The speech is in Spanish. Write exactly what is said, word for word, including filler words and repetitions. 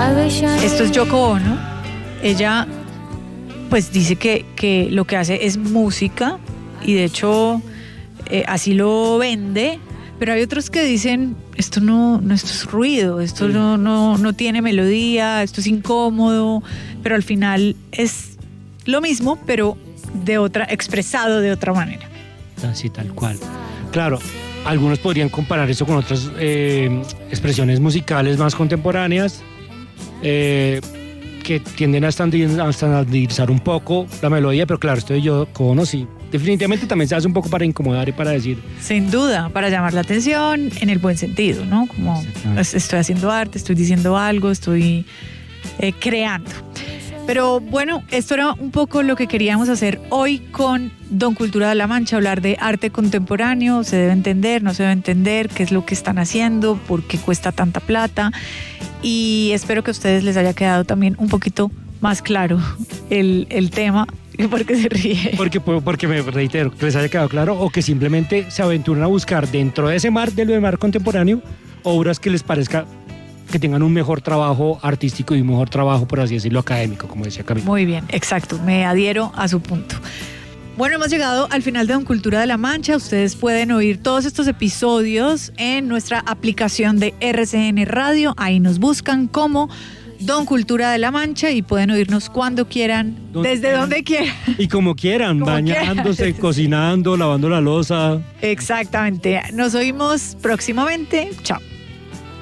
Esto es Yoko Ono. Ella pues dice que, que lo que hace es música y de hecho eh, así lo vende, pero hay otros que dicen esto no, no esto es ruido, esto sí. no, no, no tiene melodía, esto es incómodo, pero al final es lo mismo, pero de otra, expresado de otra manera. Así tal cual. Claro, algunos podrían comparar eso con otras eh, expresiones musicales más contemporáneas eh, que tienden a estandarizar un poco la melodía, pero claro, esto de Yoko Ono sí, definitivamente también se hace un poco para incomodar y para decir... Sin duda, para llamar la atención en el buen sentido, ¿no? Como estoy haciendo arte, estoy diciendo algo, estoy eh, creando. Pero bueno, esto era un poco lo que queríamos hacer hoy con Don Cultura de la Mancha, hablar de arte contemporáneo, se debe entender, no se debe entender, qué es lo que están haciendo, por qué cuesta tanta plata, y espero que a ustedes les haya quedado también un poquito más claro el, el tema. ¿Por qué se ríe? Porque, porque me reitero, que les haya quedado claro, o que simplemente se aventuren a buscar dentro de ese mar, del mar contemporáneo, obras que les parezca que tengan un mejor trabajo artístico y un mejor trabajo, por así decirlo, académico, como decía Camila. Muy bien, exacto, me adhiero a su punto. Bueno, hemos llegado al final de Don Cultura de la Mancha. Ustedes pueden oír todos estos episodios en nuestra aplicación de R C N Radio. Ahí nos buscan como Don Cultura de la Mancha y pueden oírnos cuando quieran, ¿Dónde desde quieran? donde quieran. Y como quieran, como bañándose, quieran. cocinando, lavando la loza. Exactamente. Nos oímos próximamente. Chao.